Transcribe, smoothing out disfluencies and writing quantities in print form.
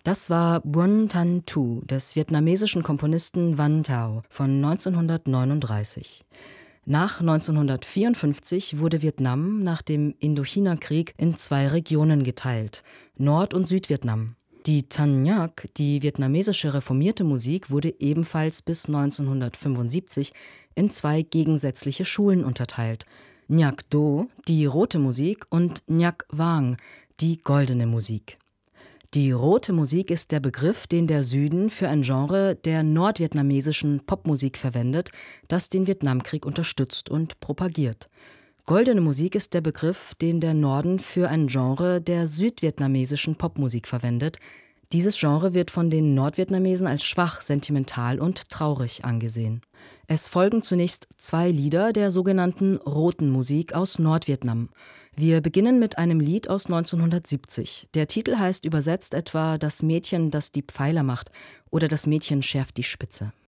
Das war Buon Tan Tu des vietnamesischen Komponisten Van Thao von 1939. Nach 1954 wurde Vietnam nach dem Indochina-Krieg in 2 Regionen geteilt, Nord- und Südvietnam. Die Thanh Nhạc, die vietnamesische reformierte Musik, wurde ebenfalls bis 1975 in 2 gegensätzliche Schulen unterteilt. Nhạc Do, die rote Musik, und Nhạc Vàng, die goldene Musik. Die rote Musik ist der Begriff, den der Süden für ein Genre der nordvietnamesischen Popmusik verwendet, das den Vietnamkrieg unterstützt und propagiert. Goldene Musik ist der Begriff, den der Norden für ein Genre der südvietnamesischen Popmusik verwendet. Dieses Genre wird von den Nordvietnamesen als schwach, sentimental und traurig angesehen. Es folgen zunächst 2 Lieder der sogenannten roten Musik aus Nordvietnam. Wir beginnen mit einem Lied aus 1970. Der Titel heißt übersetzt etwa »Das Mädchen, das die Pfeiler macht« oder »Das Mädchen schärft die Spitze«.